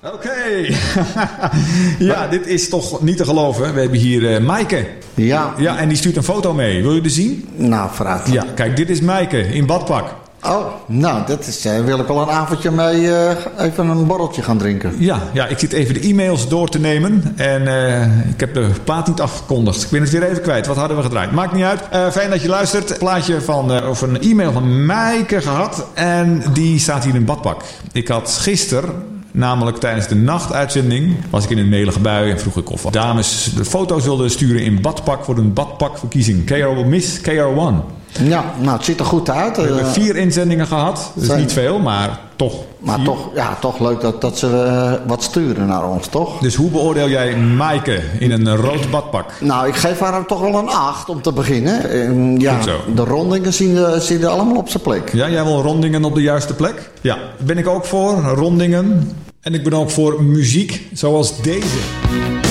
Oké. Ja, dit is toch niet te geloven. We hebben hier Maaike. Ja. Ja, en die stuurt een foto mee. Wil je die zien? Nou, vooruit. Ja, kijk, dit is Maaike in badpak. Oh, nou, dat is, wil ik wel een avondje mee even een borreltje gaan drinken. Ja, ik zit even de e-mails door te nemen. En ik heb de plaat niet afgekondigd. Ik ben het weer even kwijt. Wat hadden we gedraaid? Maakt niet uit. Fijn dat je luistert. Een plaatje of een e-mail van Maaike gehad. En die staat hier in badpak. Ik had gisteren, namelijk tijdens de nachtuitzending, was ik in een melige bui en vroeg ik of dames de foto's wilden sturen in badpak voor een badpakverkiezing. Miss KR1. Ja, nou, het ziet er goed uit. We hebben 4 inzendingen gehad. Dus niet veel, maar toch. Maar toch leuk dat ze wat sturen naar ons, toch? Dus hoe beoordeel jij Maaike in een rood badpak? Nou, ik geef haar toch wel een 8 om te beginnen. Ja, Goed zo. De rondingen zien er allemaal op zijn plek. Ja, jij wil rondingen op de juiste plek? Ja, ben ik ook voor. Rondingen. En ik ben ook voor muziek zoals deze.